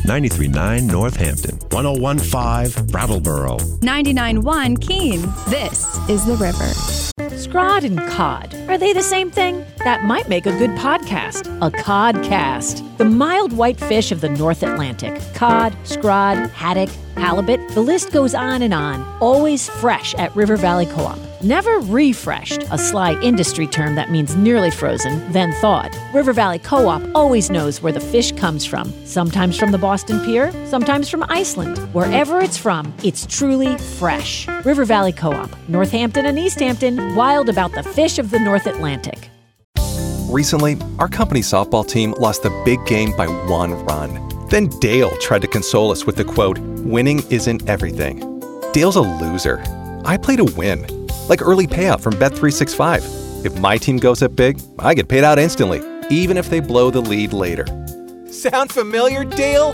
93.9 Northampton. 101.5 Brattleboro. 99.1 Keene. This is The River. Scrod and cod. Are they the same thing? That might make a good podcast. A codcast. The mild white fish of the North Atlantic. Cod, scrod, haddock, halibut. The list goes on and on. Always fresh at River Valley Co-op. Never refreshed, a sly industry term that means nearly frozen, then thawed. River Valley Co-op always knows where the fish comes from. Sometimes from the Boston Pier, sometimes from Iceland. Wherever it's from, it's truly fresh. River Valley Co-op, Northampton and East Hampton, wild about the fish of the North Atlantic. Recently, our company softball team lost the big game by 1 run. Then Dale tried to console us with the quote, "Winning isn't everything." Dale's a loser. I play to win. Like early payout from Bet365. If my team goes up big, I get paid out instantly, even if they blow the lead later. Sound familiar, Dale?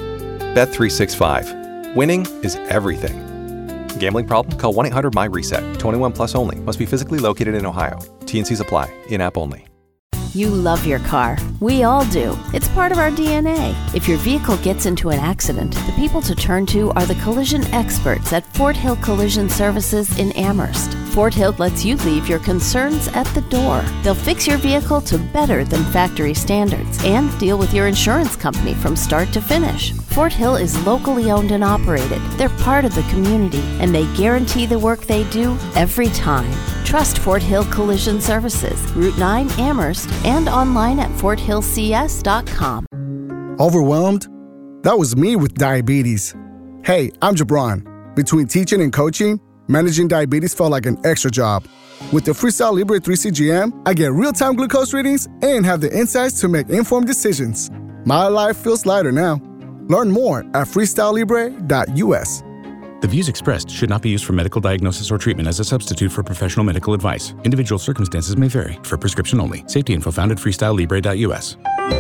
Bet365. Winning is everything. Gambling problem? Call 1-800-MY-RESET. 21 plus only. Must be physically located in Ohio. T&Cs apply. In-app only. You love your car. We all do. It's part of our DNA. If your vehicle gets into an accident, the people to turn to are the collision experts at Fort Hill Collision Services in Amherst. Fort Hill lets you leave your concerns at the door. They'll fix your vehicle to better than factory standards and deal with your insurance company from start to finish. Fort Hill is locally owned and operated. They're part of the community, and they guarantee the work they do every time. Trust Fort Hill Collision Services, Route 9 Amherst, and online at forthillcs.com. Overwhelmed? That was me with diabetes. Hey, I'm Jabron. Between teaching and coaching, managing diabetes felt like an extra job. With the Freestyle Libre 3 CGM, I get real-time glucose readings and have the insights to make informed decisions. My life feels lighter now. Learn more at freestylelibre.us. The views expressed should not be used for medical diagnosis or treatment as a substitute for professional medical advice. Individual circumstances may vary. For prescription only. Safety info found at freestylelibre.us.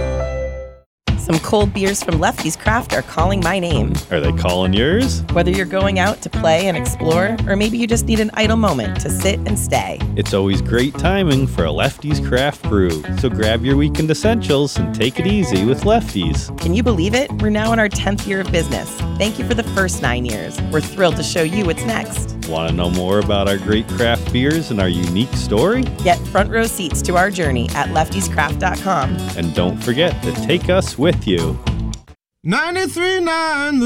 Some cold beers from Lefty's Craft are calling my name. Are they calling yours? Whether you're going out to play and explore, or maybe you just need an idle moment to sit and stay. It's always great timing for a Lefty's Craft brew. So grab your weekend essentials and take it easy with Lefty's. Can you believe it? We're now in our 10th year of business. Thank you for the first 9 years. We're thrilled to show you what's next. Want to know more about our great craft beers and our unique story? Get front row seats to our journey at leftyscraft.com. And don't forget to take us with you. 93.9